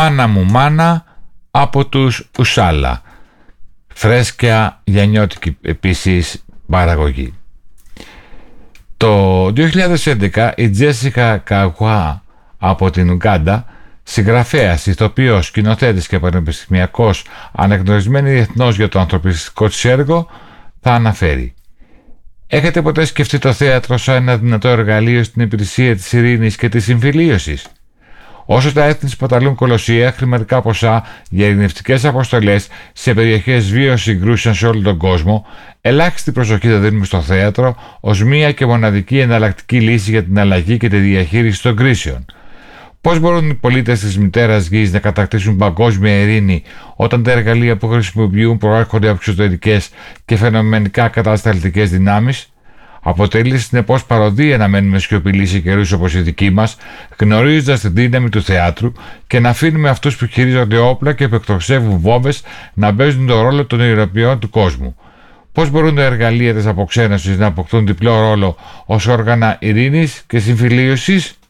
«Μάνα μου μάνα» από τους Ουσάλα. Φρέσκια γιαννιώτικη επίσης παραγωγή. Το 2011 η Τζέσικα Καγουά από την Ουγκάντα, συγγραφέας, ηθοποιός, σκηνοθέτης και πανεπιστημιακός, αναγνωρισμένη διεθνώς για το ανθρωπιστικό της έργο, θα αναφέρει: «Έχετε ποτέ σκεφτεί το θέατρο σαν ένα δυνατό εργαλείο στην υπηρεσία της ειρήνης και της συμφιλίωσης? Όσο τα έθνη σπαταλούν κολοσσία χρηματικά ποσά για ειρηνευτικές αποστολές σε περιοχές βίαιων συγκρούσεων σε όλο τον κόσμο, ελάχιστη προσοχή θα δίνουμε στο θέατρο ως μία και μοναδική εναλλακτική λύση για την αλλαγή και τη διαχείριση των κρίσεων. Πώς μπορούν οι πολίτες της μητέρας γης να κατακτήσουν παγκόσμια ειρήνη όταν τα εργαλεία που χρησιμοποιούν προέρχονται από εξωτερικές και φαινομενικά κατασταλτικές δυνάμεις? Αποτελεί συνεπώς παροδία να μένουμε σιωπηλοί σε καιρούς όπως οι δικοί μας, γνωρίζοντας τη δύναμη του θεάτρου, και να αφήνουμε αυτούς που χειρίζονται όπλα και που εκτοξεύουν βόμβες να παίζουν τον ρόλο των ειρηνοποιών του κόσμου. Πώς μπορούν τα εργαλεία της αποξένωσης να αποκτούν διπλό ρόλο ως όργανα ειρήνης και συμφιλίωσης?